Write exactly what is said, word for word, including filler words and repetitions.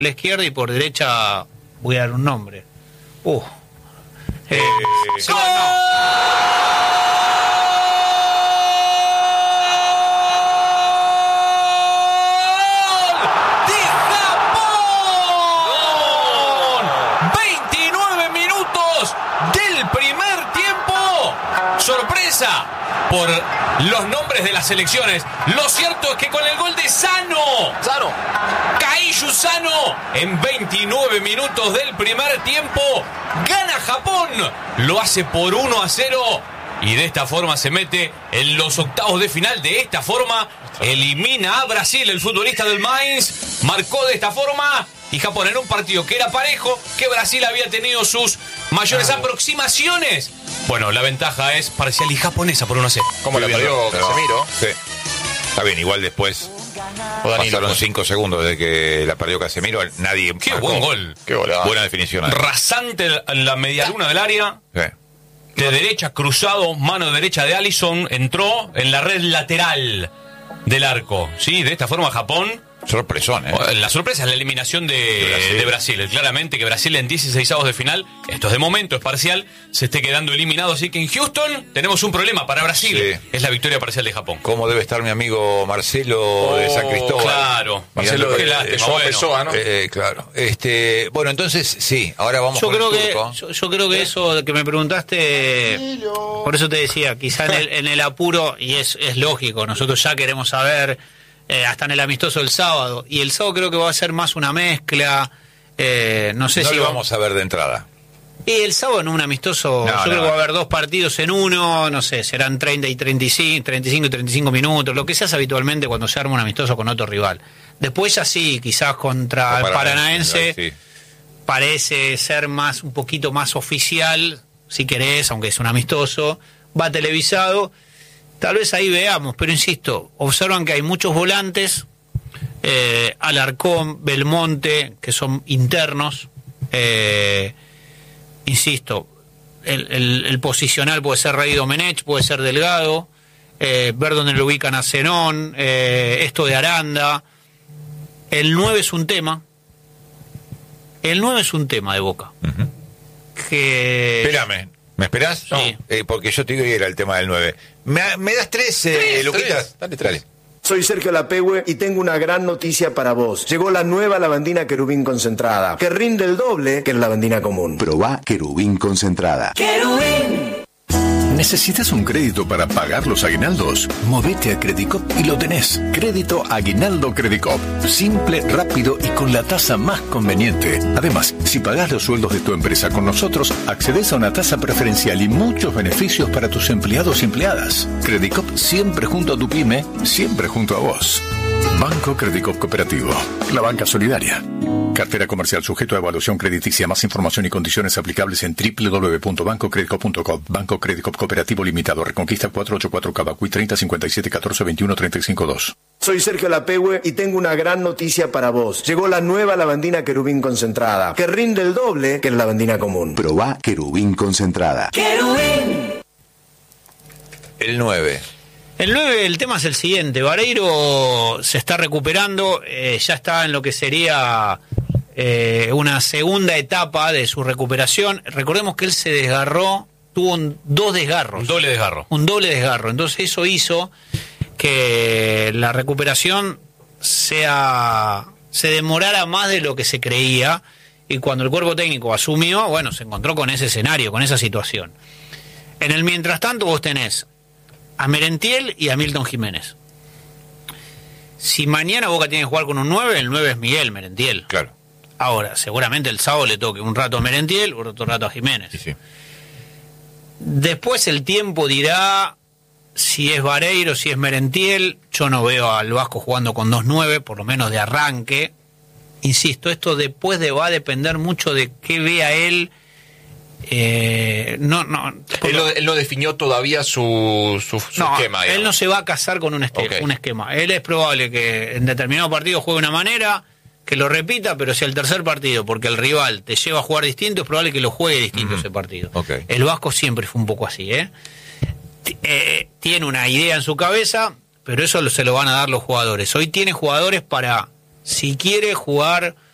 la izquierda y por derecha voy a dar un nombre. Uh. Eh, Eh, sí, no. Sorpresa por los nombres de las selecciones. Lo cierto es que con el gol de Sano, Sano, Kaiju Sano, en veintinueve minutos del primer tiempo, gana Japón. Lo hace por uno a cero y de esta forma se mete en los octavos de final. De esta forma elimina a Brasil. El futbolista del Mainz marcó de esta forma. Y Japón en un partido que era parejo, que Brasil había tenido sus mayores ah, aproximaciones. Bueno, la ventaja es parcial y japonesa por uno a cero. ¿Cómo la perdió Casemiro? Sí. Está bien, igual después o Danilo, pasaron cinco segundos desde que la perdió Casemiro. Nadie. Qué marcó. Buen gol. Qué golada. Buena definición. Ahí. Rasante en la medialuna del área. Sí. De derecha cruzado, mano derecha de Alisson. Entró en la red lateral del arco. Sí, de esta forma Japón. Sorpresón, ¿eh? La sorpresa es la eliminación de, de, Brasil. de Brasil. Claramente que Brasil en dieciseisavos de final, esto es de momento, es parcial, se esté quedando eliminado. Así que en Houston tenemos un problema para Brasil. Sí. Es la victoria parcial de Japón. ¿Cómo debe estar mi amigo Marcelo oh, de San Cristóbal? Claro. Marcelo de, de, de Pessoa, ¿no? Eh, claro. Este, bueno, entonces, sí, ahora vamos yo con creo el que turco. yo, yo creo que eso que me preguntaste, por eso te decía, quizá en el, en el apuro, y es, es lógico, nosotros ya queremos saber... Eh, hasta en el amistoso del sábado. Y el sábado creo que va a ser más una mezcla. Eh, no sé no si. lo vamos a ver de entrada. Y el sábado en un amistoso, no, yo no, creo que va a haber dos partidos en uno. No sé, serán treinta y treinta y cinco, treinta y cinco y treinta y cinco minutos. Lo que se hace habitualmente cuando se arma un amistoso con otro rival. Después, ya sí, quizás contra el Paranaense. Sí. Parece ser más un poquito más oficial, si querés, aunque es un amistoso. Va televisado. Tal vez ahí veamos, pero insisto, observan que hay muchos volantes, eh, Alarcón, Belmonte, que son internos, eh, insisto, el, el, el posicional puede ser Rey Domenech, puede ser Delgado, eh, ver dónde lo ubican a Zenón, eh, esto de Aranda, el nueve es un tema, el nueve es un tema de Boca. Uh-huh. Que... Espérame. ¿Me esperás? Sí. No, eh, porque yo te digo que era el tema del nueve. ¿Me, me das tres, eh, tres Luquitas? Dale, tres. Soy Sergio Lapehue y tengo una gran noticia para vos. Llegó la nueva lavandina Querubín concentrada, que rinde el doble que la lavandina común. Probá Querubín concentrada. ¡Querubín! ¿Necesitas un crédito para pagar los aguinaldos? Movete a Credicop y lo tenés. Crédito Aguinaldo Credicop. Simple, rápido y con la tasa más conveniente. Además, si pagás los sueldos de tu empresa con nosotros, accedes a una tasa preferencial y muchos beneficios para tus empleados y empleadas. Credicop siempre junto a tu pyme, siempre junto a vos. Banco Credicop Cooperativo. La banca solidaria. Cartera comercial sujeto a evaluación crediticia. Más información y condiciones aplicables en doble u doble u doble u punto banco credicop punto com. Banco Credicop Cooperativo Limitado. Reconquista cuatrocientos ochenta y cuatro Cavacuy treinta cincuenta y siete catorce veintiuno treinta y cinco dos. Soy Sergio Lapehue y tengo una gran noticia para vos. Llegó la nueva lavandina Querubín concentrada, que rinde el doble que la lavandina común. Probá Querubín concentrada. ¡Querubín! El nueve. El nueve, el tema es el siguiente. Vareiro se está recuperando, eh, ya está en lo que sería eh, una segunda etapa de su recuperación. Recordemos que él se desgarró, tuvo un, dos desgarros. Un doble desgarro. Un doble desgarro. Entonces eso hizo que la recuperación sea se demorara más de lo que se creía, y cuando el cuerpo técnico asumió, bueno, se encontró con ese escenario, con esa situación. En el mientras tanto vos tenés a Merentiel y a Milton Jiménez. Si mañana Boca tiene que jugar con un nueve, el nueve es Miguel Merentiel. Claro. Ahora, seguramente el sábado le toque un rato a Merentiel, otro rato a Jiménez. Sí, sí. Después el tiempo dirá si es Vareiro, si es Merentiel. Yo no veo al Vasco jugando con dos nueve, por lo menos de arranque. Insisto, esto después de, va a depender mucho de qué vea él. Eh, no, no. Él no, él no definió todavía su, su, su no, esquema. Digamos. Él no se va a casar con un, este, okay. un esquema. Él es probable que en determinado partido juegue de una manera, que lo repita, pero si el tercer partido, porque el rival te lleva a jugar distinto, es probable que lo juegue distinto uh-huh. ese partido. Okay. El Vasco siempre fue un poco así, ¿eh? T- eh, tiene una idea en su cabeza, pero eso se lo van a dar los jugadores. Hoy tiene jugadores para, si quiere jugar